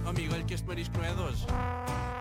amigo, olha que este marisco não é de hoje.